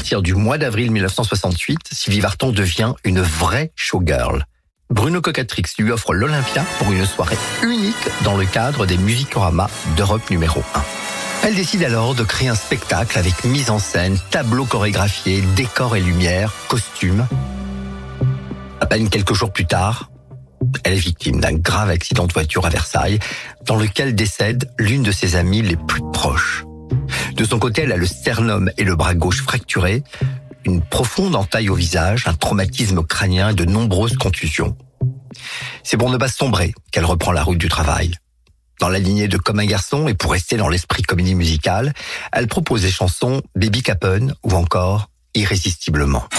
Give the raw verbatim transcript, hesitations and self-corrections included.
partir du mois d'avril mille neuf cent soixante-huit, Sylvie Vartan devient une vraie showgirl. Bruno Cocatrix lui offre l'Olympia pour une soirée unique dans le cadre des Musicorama d'Europe numéro un. Elle décide alors de créer un spectacle avec mise en scène, tableaux chorégraphiés, décors et lumières, costumes. À peine quelques jours plus tard, elle est victime d'un grave accident de voiture à Versailles, dans lequel décède l'une de ses amies les plus proches. De son côté, elle a le sternum et le bras gauche fracturés, une profonde entaille au visage, un traumatisme crânien et de nombreuses contusions. C'est pour ne pas sombrer qu'elle reprend la route du travail. Dans la lignée de Comme un garçon et pour rester dans l'esprit comédie musicale, elle propose des chansons Baby Capone ou encore Irrésistiblement.